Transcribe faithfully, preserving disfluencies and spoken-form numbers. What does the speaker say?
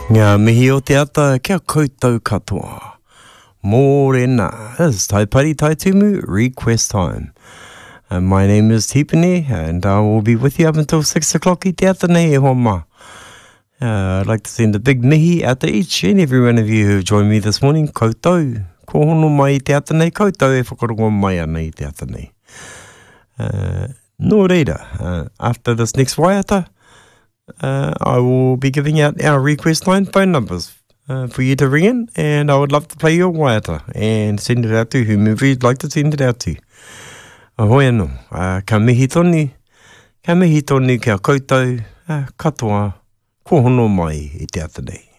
Ngā mihi o te ata kia koutou katoa. Mōrena, it's Taipari Taitumu request time. And my name is Tipene, and I will be with you up until six o'clock i te ata nei e homa. Uh, I'd like to send a big mihi out to each and every one of you who joined me this morning. Koutou. Ko hono mai i te ata nei, koutou e whakarongo mai ana i te ata nei. Uh, no reira, uh, after this next waiata, uh, I will be giving out our request line phone numbers uh, for you to ring in, and I would love to play your waiata and send it out to whomever you'd like to send it out to. Ahoy anō, uh, ka mihi tonu, ka mihi tonu kia koutou, uh, katoa, ko hono mai i te ata nei.